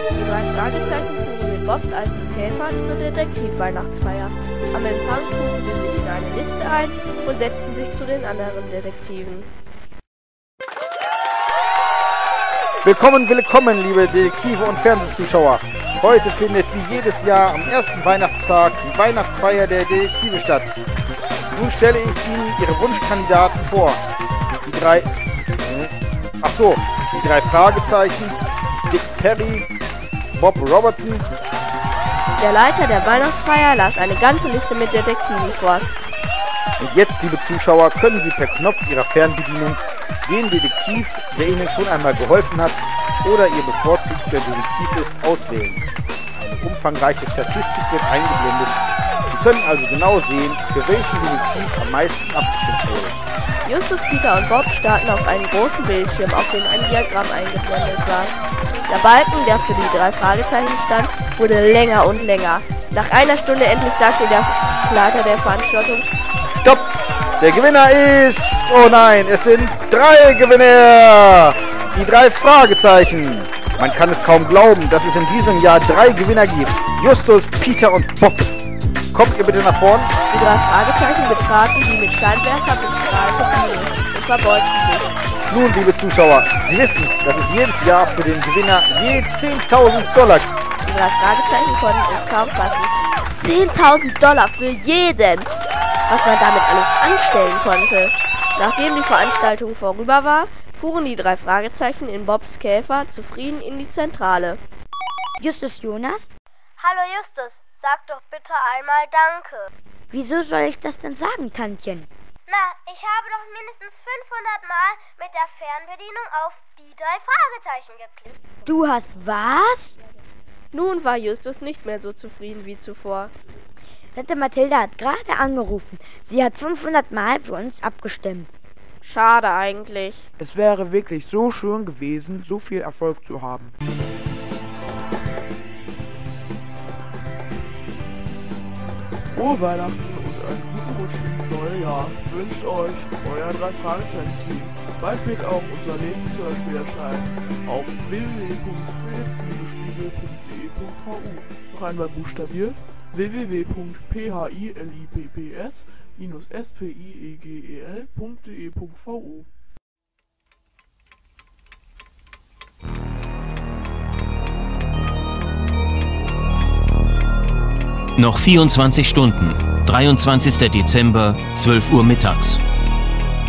Die drei Fragezeichen fuhren mit Bobs alten Käfer zur Detektivweihnachtsfeier. Am Empfang trugen sie sich in eine Liste ein und setzten sich zu den anderen Detektiven. Willkommen, liebe Detektive und Fernsehzuschauer. Heute findet wie jedes Jahr am ersten Weihnachtstag die Weihnachtsfeier der Detektive statt. Nun stelle ich Ihnen Ihre Wunschkandidaten vor. Die drei Fragezeichen, Dick Perry, Bob Robertson. Der Leiter der Weihnachtsfeier las eine ganze Liste mit Detektiven vor. Und jetzt, liebe Zuschauer, können Sie per Knopf Ihrer Fernbedienung den Detektiv, der Ihnen schon einmal geholfen hat oder Ihr bevorzugter Detektiv ist, auswählen. Eine umfangreiche Statistik wird eingeblendet. Sie können also genau sehen, für welchen Detektiv am meisten abgestimmt wurde. Justus, Peter und Bob starrten auf einen großen Bildschirm, auf dem ein Diagramm eingeblendet war. Der Balken, der für die drei Fragezeichen stand, wurde länger und länger. Nach einer Stunde endlich sagte der Leiter der Veranstaltung: Stopp! Der Gewinner ist... Oh nein, es sind 3 Gewinner! Die 3 Fragezeichen! Man kann es kaum glauben, dass es in diesem Jahr 3 Gewinner gibt. Justus, Peter und Bob. Kommt ihr bitte nach vorn? Die 3 Fragezeichen betraten die mit Scheinwerfer bestrahlte Bühne und verbeugten sich. Nun, liebe Zuschauer, Sie wissen, dass es jedes Jahr für den Gewinner je $10.000 gibt. Die 3 Fragezeichen konnten es kaum fassen. $10.000 für jeden! Was man damit alles anstellen konnte. Nachdem die Veranstaltung vorüber war, fuhren die 3 Fragezeichen in Bobs Käfer zufrieden in die Zentrale. Justus, Jonas? Hallo Justus, sag doch bitte einmal Danke. Wieso soll ich das denn sagen, Tantchen? Na, ich habe doch mindestens 500 Mal mit der Fernbedienung auf die 3 Fragezeichen geklickt. Du hast was? Nun war Justus nicht mehr so zufrieden wie zuvor. Tante Mathilda hat gerade angerufen. Sie hat 500 Mal für uns abgestimmt. Schade eigentlich. Es wäre wirklich so schön gewesen, so viel Erfolg zu haben. Frohe Weihnachten und einen guten Rutsch ins neue Jahr wünscht euch euer 3 Fragezeichen-Team. Bald wird auch unser nächstes Hörspiel erscheinen auf www.detektivespiegel.de.vu. Noch einmal buchstabiert: www.philippes-spiegel.de.vu. Noch 24 Stunden, 23. Dezember, 12 Uhr mittags.